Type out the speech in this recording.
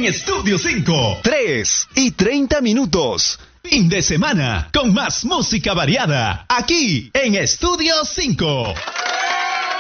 en Estudio 5. 3:30. Fin de semana con más música variada aquí en Estudio 5.